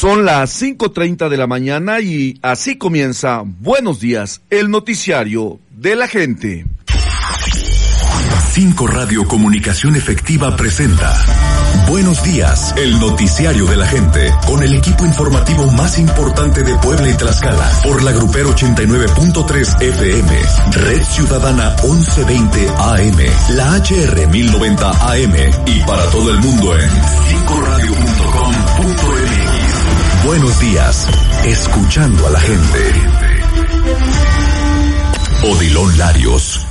Son las 5:30 de la mañana y así comienza Buenos Días, el noticiario de la gente. 5 Radio Comunicación Efectiva presenta Buenos Días, el noticiario de la gente, con el equipo informativo más importante de Puebla y Tlaxcala, por la Grupero 89.3 FM, Red Ciudadana 1120 AM, la HR 1090 AM y para todo el mundo en 5radio.com.mx. Buenos días, escuchando a la gente. Odilon Larios.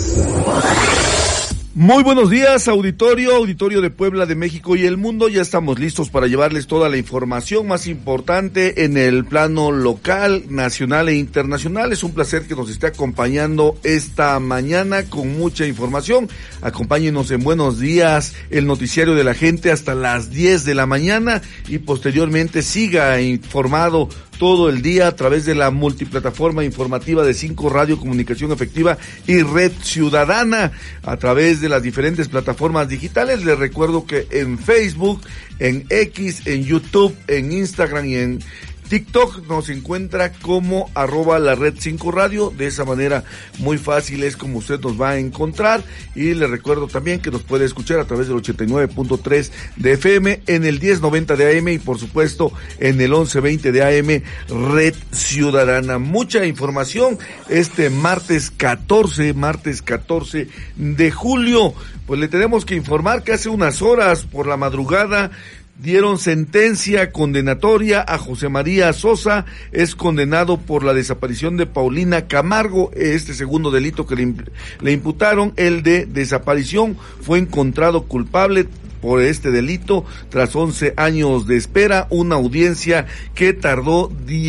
Muy buenos días, auditorio de Puebla, de México y el mundo. Ya estamos listos para llevarles toda la información más importante en el plano local, nacional e internacional. Es un placer que nos esté acompañando esta mañana con mucha información. Acompáñenos en Buenos Días, el noticiario de la gente, hasta las 10 de la mañana y posteriormente siga informado todo el día a través de la multiplataforma informativa de 5 Radio Comunicación Efectiva y Red Ciudadana a través de las diferentes plataformas digitales. Les recuerdo que en Facebook, en X, en YouTube, en Instagram y en TikTok nos encuentra como @la red 5 Radio. De esa manera muy fácil es como usted nos va a encontrar, y le recuerdo también que nos puede escuchar a través del 89.3 de FM, en el 1090 de AM y por supuesto en el 1120 de AM Red Ciudadana. Mucha información este martes 14 de julio. Pues le tenemos que informar que hace unas horas por la madrugada dieron sentencia condenatoria a José María Sosa. Es condenado por la desaparición de Paulina Camargo. Este segundo delito que le imputaron, el de desaparición, fue encontrado culpable por este delito tras 11 años de espera, una audiencia que tardó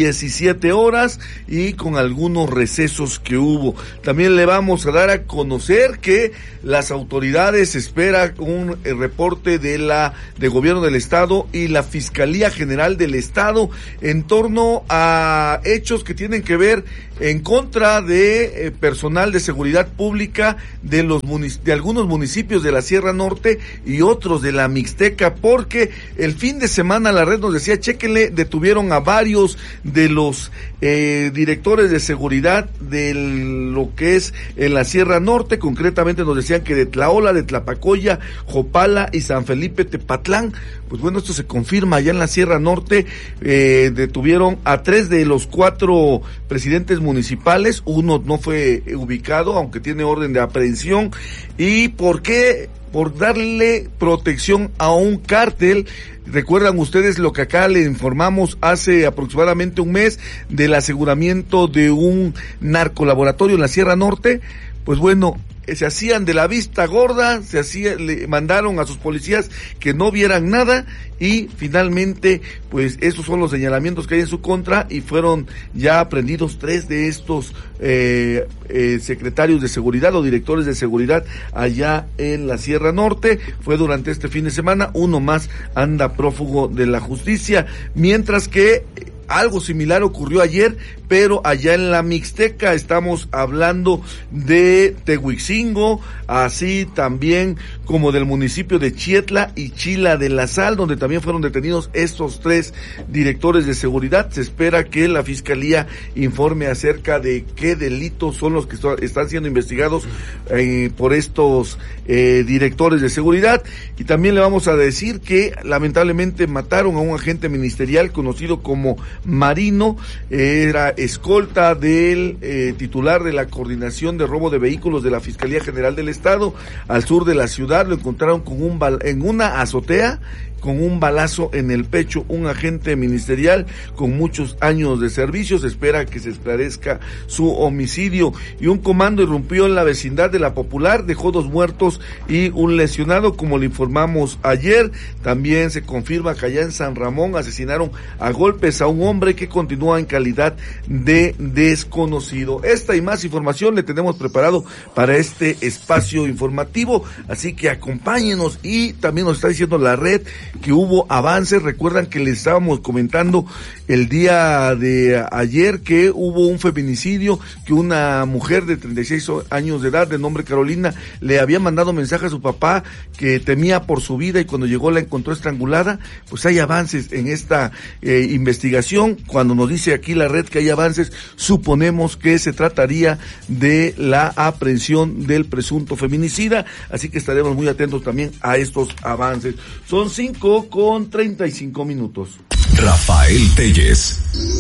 17 horas y con algunos recesos que hubo. También le vamos a dar a conocer que las autoridades esperan un reporte de Gobierno del Estado y la Fiscalía General del Estado en torno a hechos que tienen que ver en contra de personal de seguridad pública de algunos municipios de la Sierra Norte y otros de la Mixteca, porque el fin de semana la red nos decía, chéquenle, detuvieron a varios de los directores de seguridad de lo que es en la Sierra Norte. Concretamente nos decían que de Tlaola, de Tlapacoya, Jopala y San Felipe Tepatlán. Pues bueno, esto se confirma allá en la Sierra Norte. Detuvieron a 3 de los 4 presidentes municipales. Uno no fue ubicado, aunque tiene orden de aprehensión. ¿Y por qué? Por darle protección a un cártel. ¿Recuerdan ustedes lo que acá le informamos hace aproximadamente un mes del aseguramiento de un narcolaboratorio en la Sierra Norte? Pues bueno, se hacían de la vista gorda, le mandaron a sus policías que no vieran nada y finalmente pues esos son los señalamientos que hay en su contra y fueron ya aprendidos 3 de estos secretarios de seguridad o directores de seguridad allá en la Sierra Norte. Fue durante este fin de semana. Uno más anda prófugo de la justicia, mientras que algo similar ocurrió ayer, pero allá en la Mixteca. Estamos hablando de Tehuicingo, así también como del municipio de Chietla y Chila de la Sal, donde también fueron detenidos estos 3 directores de seguridad. Se espera que la Fiscalía informe acerca de qué delitos son los que están siendo investigados por estos directores de seguridad. Y también le vamos a decir que lamentablemente mataron a un agente ministerial conocido como Marino. Era escolta del titular de la Coordinación de Robo de Vehículos de la Fiscalía General del Estado al sur de la ciudad. Lo encontraron con en una azotea con un balazo en el pecho, un agente ministerial con muchos años de servicio. Se espera que se esclarezca su homicidio. Y un comando irrumpió en la vecindad de La Popular, dejó 2 muertos y un lesionado, como le informamos ayer. También se confirma que allá en San Ramón asesinaron a golpes a un hombre que continúa en calidad de desconocido. Esta y más información le tenemos preparado para este espacio informativo, así que acompáñenos. Y también nos está diciendo la red que hubo avances. Recuerdan que les estábamos comentando el día de ayer que hubo un feminicidio, que una mujer de 36 años de edad, de nombre Carolina, le había mandado mensaje a su papá que temía por su vida, y cuando llegó la encontró estrangulada. Pues hay avances en esta investigación. Cuando nos dice aquí la red que hay avances, suponemos que se trataría de la aprehensión del presunto feminicida, así que estaremos muy atentos también a estos avances. Son 5:35. Rafael Telles.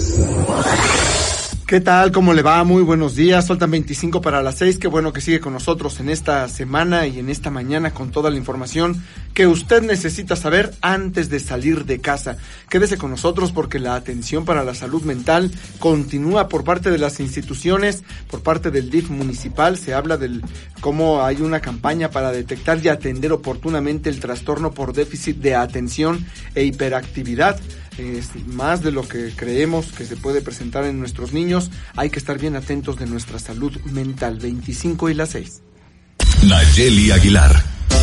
¿Qué tal? ¿Cómo le va? Muy buenos días. Faltan 25 para las 6. Qué bueno que sigue con nosotros en esta semana y en esta mañana con toda la información que usted necesita saber antes de salir de casa. Quédese con nosotros porque la atención para la salud mental continúa por parte de las instituciones, por parte del DIF municipal. Se habla del cómo hay una campaña para detectar y atender oportunamente el trastorno por déficit de atención e hiperactividad. Es más de lo que creemos que se puede presentar en nuestros niños. Hay que estar bien atentos de nuestra salud mental. 25 y las 6. Nayeli Aguilar.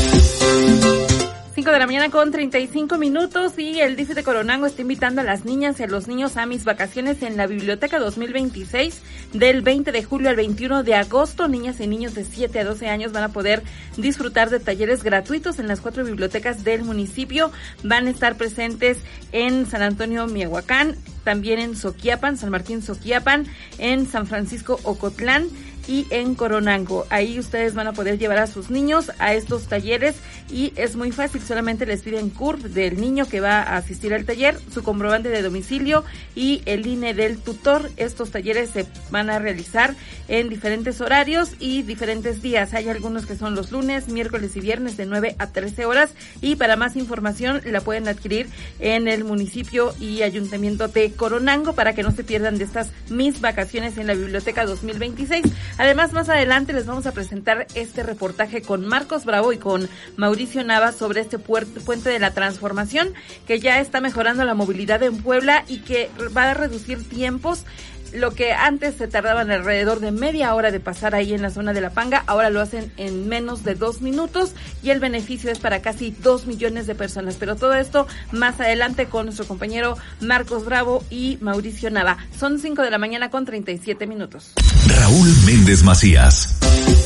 5:35 a.m. y el DIF de Coronango está invitando a las niñas y a los niños a mis vacaciones en la Biblioteca 2026 del 20 de julio al 21 de agosto. Niñas y niños de 7 a 12 años van a poder disfrutar de talleres gratuitos en las 4 bibliotecas del municipio. Van a estar presentes en San Antonio Miahuacán, también en Soquiapan, San Martín Soquiapan, en San Francisco Ocotlán y en Coronango. Ahí ustedes van a poder llevar a sus niños a estos talleres y es muy fácil, solamente les piden CURP del niño que va a asistir al taller, su comprobante de domicilio y el INE del tutor. Estos talleres se van a realizar en diferentes horarios y diferentes días. Hay algunos que son los lunes, miércoles y viernes de 9 a 13 horas y para más información la pueden adquirir en el municipio y ayuntamiento de Coronango para que no se pierdan de estas mis vacaciones en la Biblioteca 2026. Además, más adelante les vamos a presentar este reportaje con Marcos Bravo y con Mauricio Nava sobre este puente de la transformación que ya está mejorando la movilidad en Puebla y que va a reducir tiempos. Lo que antes se tardaban alrededor de media hora de pasar ahí en la zona de La Panga, ahora lo hacen en menos de 2 minutos y el beneficio es para casi 2 millones de personas. Pero todo esto más adelante con nuestro compañero Marcos Bravo y Mauricio Nava. Son 5:37 a.m. Raúl Méndez Macías.